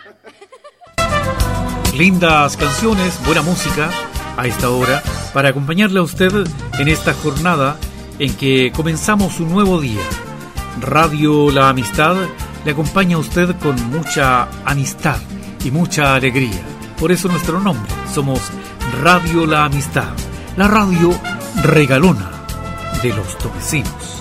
Lindas canciones, buena música a esta hora para acompañarle a usted en esta jornada en que comenzamos un nuevo día. Radio La Amistad le acompaña a usted con mucha amistad y mucha alegría. Por eso nuestro nombre, somos Radio La Amistad, la radio regalona de los Tomecinos.